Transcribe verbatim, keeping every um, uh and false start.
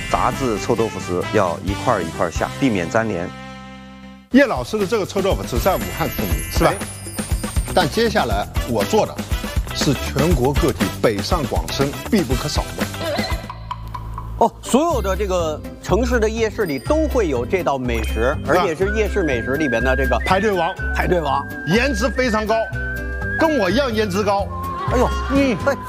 炸制臭豆腐时要一块儿一块儿下，避免粘连。 叶老师的这个臭豆腐只在武汉出名，是吧？但接下来我做的是全国各地北上广深必不可少的。 哦，所有的这个城市的夜市里都会有这道美食，而且是夜市美食里边的这个排队王， 排队王， 颜值非常高，跟我一样颜值高。 哎呦， 嗯， 哎。